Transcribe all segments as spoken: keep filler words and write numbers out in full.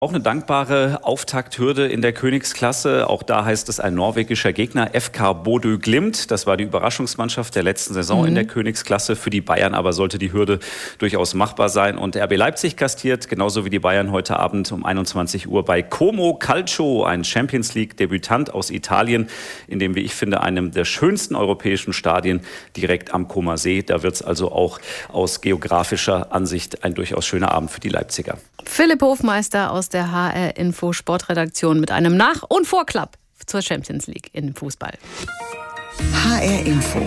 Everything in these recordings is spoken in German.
Auch eine dankbare Auftakthürde in der Königsklasse. Auch da heißt es ein norwegischer Gegner, F K Bodø Glimt. Das war die Überraschungsmannschaft der letzten Saison mhm. in der Königsklasse. Für die Bayern aber sollte die Hürde durchaus machbar sein. Und R B Leipzig gastiert, genauso wie die Bayern heute Abend um einundzwanzig Uhr bei Como Calcio, ein Champions-League-Debütant aus Italien, in dem, wie ich finde, einem der schönsten europäischen Stadien direkt am Comer See. Da wird es also auch aus geografischer Ansicht ein durchaus schöner Abend für die Leipziger. Philipp Hofmeister aus der H R Info Sportredaktion mit einem Nach- und Vorklapp zur Champions League im Fußball. H R Info.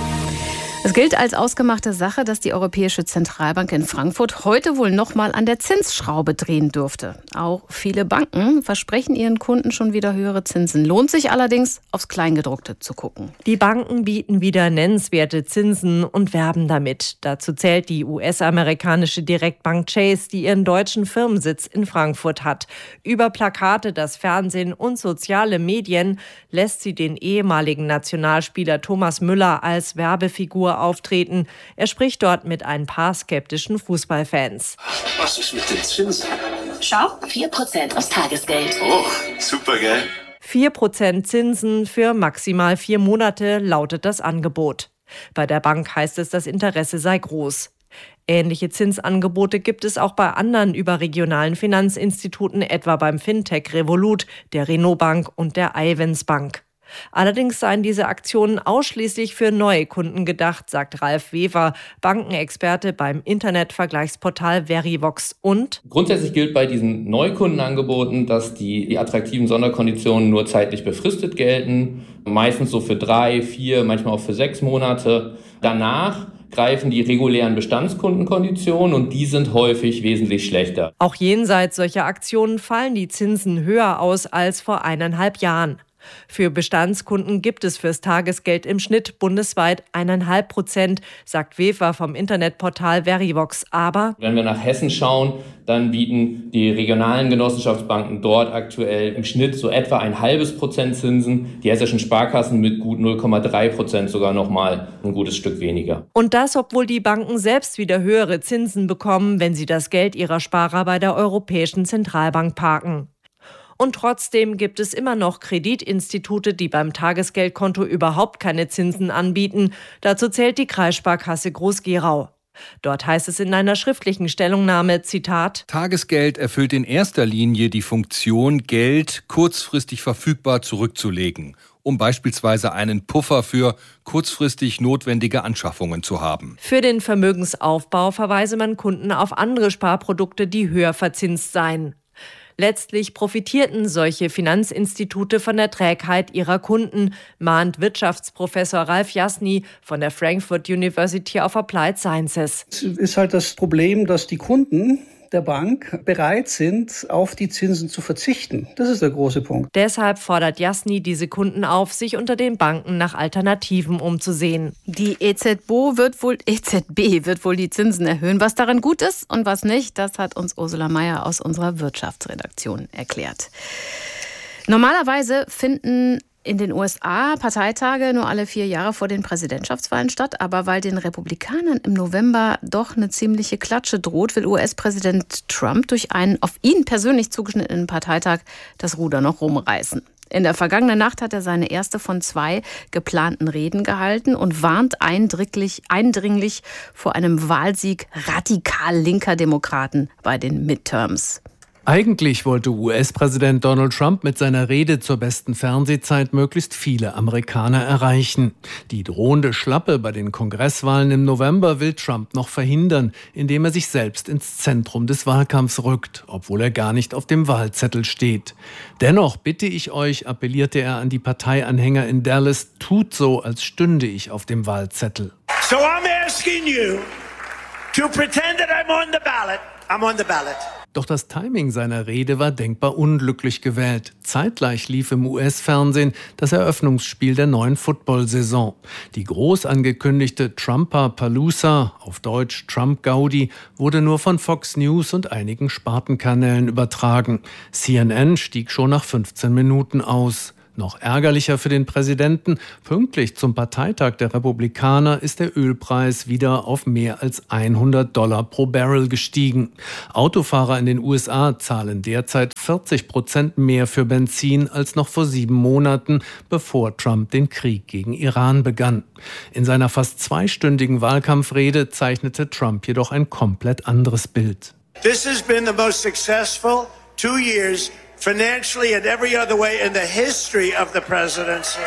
Es gilt als ausgemachte Sache, dass die Europäische Zentralbank in Frankfurt heute wohl noch mal an der Zinsschraube drehen dürfte. Auch viele Banken versprechen ihren Kunden schon wieder höhere Zinsen. Lohnt sich allerdings, aufs Kleingedruckte zu gucken. Die Banken bieten wieder nennenswerte Zinsen und werben damit. Dazu zählt die U S-amerikanische Direktbank Chase, die ihren deutschen Firmensitz in Frankfurt hat. Über Plakate, das Fernsehen und soziale Medien lässt sie den ehemaligen Nationalspieler Thomas Müller als Werbefigur auftreten. Er spricht dort mit ein paar skeptischen Fußballfans. Was ist mit den Zinsen? Schau, vier Prozent aufs Tagesgeld. Oh, super, gell? vier Prozent Zinsen für maximal vier Monate lautet das Angebot. Bei der Bank heißt es, das Interesse sei groß. Ähnliche Zinsangebote gibt es auch bei anderen überregionalen Finanzinstituten, etwa beim Fintech Revolut, der Renault Bank und der Ayvens Bank. Allerdings seien diese Aktionen ausschließlich für neue Kunden gedacht, sagt Ralf Wever, Bankenexperte beim Internetvergleichsportal Verivox. Und grundsätzlich gilt bei diesen Neukundenangeboten, dass die, die attraktiven Sonderkonditionen nur zeitlich befristet gelten, meistens so für drei, vier, manchmal auch für sechs Monate. Danach greifen die regulären Bestandskundenkonditionen und die sind häufig wesentlich schlechter. Auch jenseits solcher Aktionen fallen die Zinsen höher aus als vor eineinhalb Jahren. Für Bestandskunden gibt es fürs Tagesgeld im Schnitt bundesweit eineinhalb Prozent, sagt Wefer vom Internetportal Verivox. Aber wenn wir nach Hessen schauen, dann bieten die regionalen Genossenschaftsbanken dort aktuell im Schnitt so etwa ein halbes Prozent Zinsen. Die hessischen Sparkassen mit gut null Komma drei Prozent sogar noch mal ein gutes Stück weniger. Und das, obwohl die Banken selbst wieder höhere Zinsen bekommen, wenn sie das Geld ihrer Sparer bei der Europäischen Zentralbank parken. Und trotzdem gibt es immer noch Kreditinstitute, die beim Tagesgeldkonto überhaupt keine Zinsen anbieten. Dazu zählt die Kreissparkasse Groß-Gerau. Dort heißt es in einer schriftlichen Stellungnahme, Zitat: Tagesgeld erfüllt in erster Linie die Funktion, Geld kurzfristig verfügbar zurückzulegen, um beispielsweise einen Puffer für kurzfristig notwendige Anschaffungen zu haben. Für den Vermögensaufbau verweise man Kunden auf andere Sparprodukte, die höher verzinst seien. Letztlich profitierten solche Finanzinstitute von der Trägheit ihrer Kunden, mahnt Wirtschaftsprofessor Ralf Jasny von der Frankfurt University of Applied Sciences. Es ist halt das Problem, dass die Kunden der Bank bereit sind, auf die Zinsen zu verzichten. Das ist der große Punkt. Deshalb fordert Jasny diese Kunden auf, sich unter den Banken nach Alternativen umzusehen. Die E Z B wird wohl, E Z B wird wohl die Zinsen erhöhen. Was daran gut ist und was nicht, das hat uns Ursula Meier aus unserer Wirtschaftsredaktion erklärt. Normalerweise finden in den U S A Parteitage nur alle vier Jahre vor den Präsidentschaftswahlen statt. Aber weil den Republikanern im November doch eine ziemliche Klatsche droht, will U S-Präsident Trump durch einen auf ihn persönlich zugeschnittenen Parteitag das Ruder noch rumreißen. In der vergangenen Nacht hat er seine erste von zwei geplanten Reden gehalten und warnt eindringlich, eindringlich vor einem Wahlsieg radikal linker Demokraten bei den Midterms. Eigentlich wollte U S-Präsident Donald Trump mit seiner Rede zur besten Fernsehzeit möglichst viele Amerikaner erreichen. Die drohende Schlappe bei den Kongresswahlen im November will Trump noch verhindern, indem er sich selbst ins Zentrum des Wahlkampfs rückt, obwohl er gar nicht auf dem Wahlzettel steht. Dennoch bitte ich euch, appellierte er an die Parteianhänger in Dallas, tut so, als stünde ich auf dem Wahlzettel. So I'm asking you to pretend that I'm on the ballot. I'm on the ballot. Doch das Timing seiner Rede war denkbar unglücklich gewählt. Zeitgleich lief im U S-Fernsehen das Eröffnungsspiel der neuen Football-Saison. Die groß angekündigte Trumper-Palooza, auf Deutsch Trump-Gaudi, wurde nur von Fox News und einigen Spartenkanälen übertragen. C N N stieg schon nach fünfzehn Minuten aus. Noch ärgerlicher für den Präsidenten, pünktlich zum Parteitag der Republikaner ist der Ölpreis wieder auf mehr als hundert Dollar pro Barrel gestiegen. Autofahrer in den U S A zahlen derzeit vierzig Prozent mehr für Benzin als noch vor sieben Monaten, bevor Trump den Krieg gegen Iran begann. In seiner fast zweistündigen Wahlkampfrede zeichnete Trump jedoch ein komplett anderes Bild. This has been the most successful two years financially and every other way in the history of the presidency.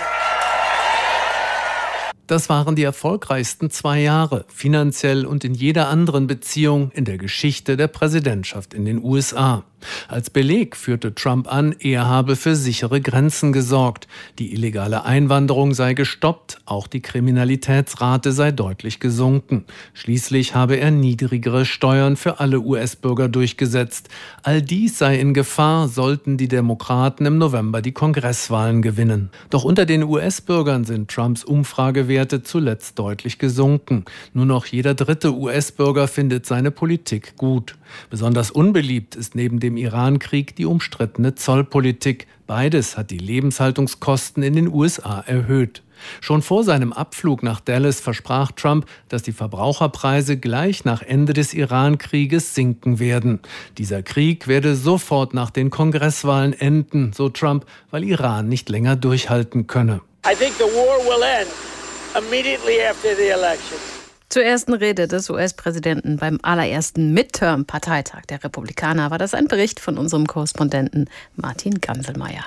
Das waren die erfolgreichsten zwei Jahre, finanziell und in jeder anderen Beziehung in der Geschichte der Präsidentschaft in den U S A. Als Beleg führte Trump an, er habe für sichere Grenzen gesorgt. Die illegale Einwanderung sei gestoppt, auch die Kriminalitätsrate sei deutlich gesunken. Schließlich habe er niedrigere Steuern für alle U S-Bürger durchgesetzt. All dies sei in Gefahr, sollten die Demokraten im November die Kongresswahlen gewinnen. Doch unter den U S-Bürgern sind Trumps Umfragewerte zuletzt deutlich gesunken. Nur noch jeder dritte U S-Bürger findet seine Politik gut. Besonders unbeliebt ist neben dem Iran-Krieg die umstrittene Zollpolitik. Beides hat die Lebenshaltungskosten in den U S A erhöht. Schon vor seinem Abflug nach Dallas versprach Trump, dass die Verbraucherpreise gleich nach Ende des Iran-Krieges sinken werden. Dieser Krieg werde sofort nach den Kongresswahlen enden, so Trump, weil Iran nicht länger durchhalten könne. I think the war will end immediately after the election. Zur ersten Rede des U S-Präsidenten beim allerersten Midterm-Parteitag der Republikaner war das ein Bericht von unserem Korrespondenten Martin Ganselmeier.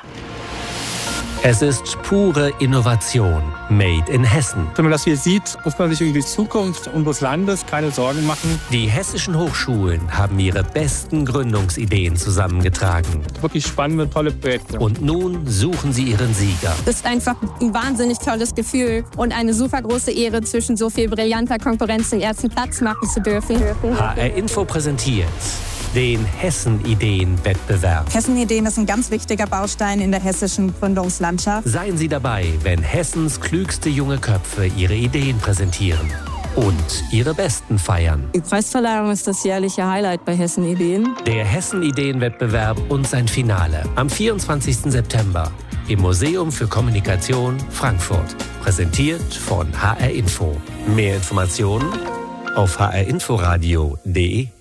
Es ist pure Innovation, made in Hessen. Wenn man das hier sieht, muss man sich über die Zukunft unseres Landes keine Sorgen machen. Die hessischen Hochschulen haben ihre besten Gründungsideen zusammengetragen. Wirklich spannende, tolle Projekte. Und nun suchen sie ihren Sieger. Das ist einfach ein wahnsinnig tolles Gefühl und eine super große Ehre, zwischen so viel brillanter Konkurrenz den ersten Platz machen zu dürfen. H R Info präsentiert den Hessen-Ideen-Wettbewerb. Hessen-Ideen ist ein ganz wichtiger Baustein in der hessischen Gründungslandschaft. Seien Sie dabei, wenn Hessens klügste junge Köpfe ihre Ideen präsentieren und ihre besten feiern. Die Preisverleihung ist das jährliche Highlight bei Hessen-Ideen. Der Hessen-Ideen-Wettbewerb und sein Finale am vierundzwanzigsten September im Museum für Kommunikation Frankfurt. Präsentiert von H R Info. Mehr Informationen auf h r inforadio punkt d e.